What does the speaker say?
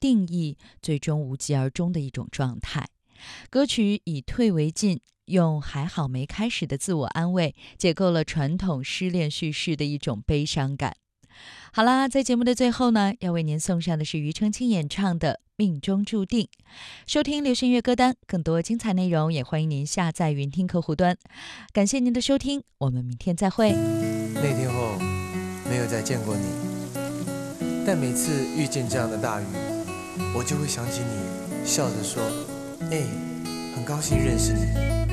定义，最终无疾而终的一种状态。歌曲以退为进，用还好没开始的自我安慰，解构了传统失恋叙事的一种悲伤感。好啦，在节目的最后呢，要为您送上的是庾澄庆演唱的《命中注定》。收听流行音乐歌单，更多精彩内容也欢迎您下载云听客户端。感谢您的收听，我们明天再会。 那天后没有再见过你，但每次遇见这样的大雨，我就会想起你，笑着说：“很高兴认识你。”